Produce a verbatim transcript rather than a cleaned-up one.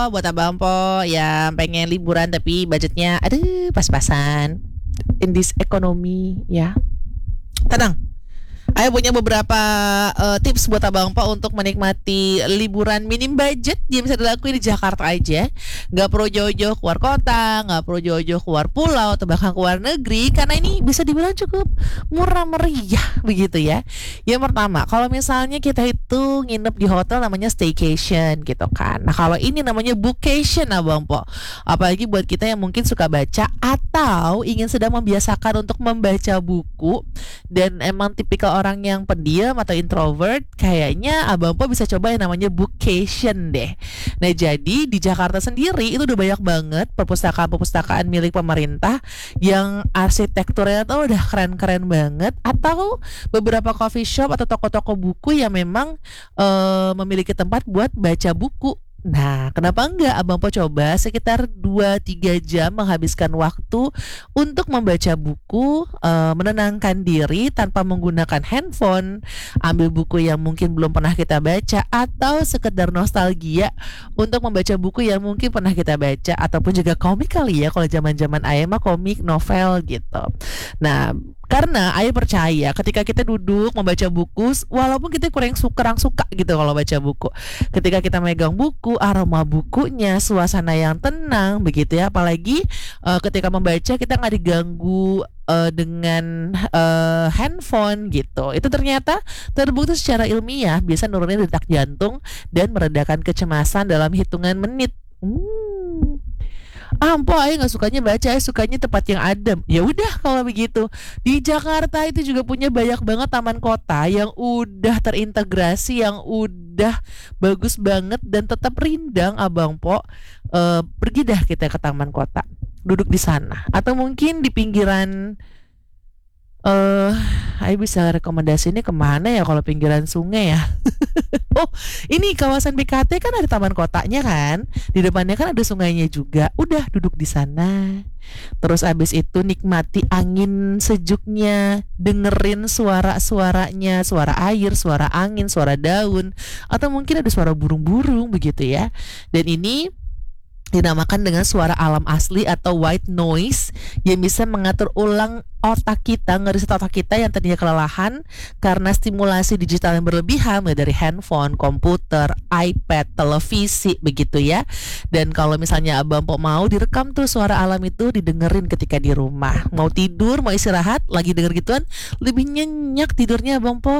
Buat abang po yang pengen liburan tapi budgetnya aduh pas-pasan in this economy ya. Tenang. Ayo punya beberapa uh, tips buat abang po untuk menikmati liburan minim budget yang bisa dilakuin di Jakarta aja. Gak perlu jauh-jauh keluar kota, gak perlu jauh-jauh keluar pulau atau bahkan keluar negeri, karena ini bisa dibilang cukup murah meriah begitu ya. Yang pertama, kalau misalnya kita itu nginep di hotel namanya staycation gitu kan. Nah kalau ini namanya bookcation abang po. Apalagi buat kita yang mungkin suka baca atau ingin sedang membiasakan untuk membaca buku dan emang tipikal orang yang pendiam atau introvert, kayaknya abang po bisa coba yang namanya bookcation deh. Nah jadi di Jakarta sendiri itu udah banyak banget perpustakaan-perpustakaan milik pemerintah yang arsitekturnya tuh udah keren-keren banget, atau beberapa coffee shop atau toko-toko buku yang memang uh, memiliki tempat buat baca buku. Nah, kenapa enggak abang po coba sekitar dua tiga jam menghabiskan waktu untuk membaca buku, uh, menenangkan diri tanpa menggunakan handphone, ambil buku yang mungkin belum pernah kita baca, atau sekedar nostalgia untuk membaca buku yang mungkin pernah kita baca, ataupun juga komik kali ya, kalau zaman-zaman ayah mah komik novel gitu. Nah, karena ayah percaya ketika kita duduk membaca buku, walaupun kita kurang suka, kurang suka gitu kalau baca buku, ketika kita megang buku, aroma bukunya, suasana yang tenang begitu ya, apalagi uh, ketika membaca kita nggak diganggu uh, dengan uh, handphone gitu. Itu ternyata terbukti secara ilmiah bisa nurunin detak jantung dan meredakan kecemasan dalam hitungan menit. Hmm. Ah, empo ayah nggak sukanya baca, ayah sukanya tempat yang adem. Ya udah kalau begitu, di Jakarta itu juga punya banyak banget taman kota yang udah terintegrasi, yang udah bagus banget dan tetap rindang abang po. Uh, pergi dah kita ke taman kota, duduk di sana, atau mungkin di pinggiran. Eh, uh, ayah bisa rekomendasi ini kemana ya kalau pinggiran sungai ya? Oh, ini kawasan B K T kan ada taman kotanya kan, di depannya kan ada sungainya juga. Udah duduk di sana. Terus abis itu nikmati angin sejuknya, dengerin suara-suaranya, suara air, suara angin, suara daun, atau mungkin ada suara burung-burung begitu ya. Dan ini dinamakan dengan suara alam asli atau white noise yang bisa mengatur ulang otak kita, ngereset otak kita yang tadinya kelelahan karena stimulasi digital yang berlebihan, mulai dari handphone, komputer, iPad, televisi begitu ya. Dan kalau misalnya abang po mau direkam tuh suara alam itu, didengerin ketika di rumah, mau tidur, mau istirahat, lagi denger gituan, lebih nyenyak tidurnya abang po.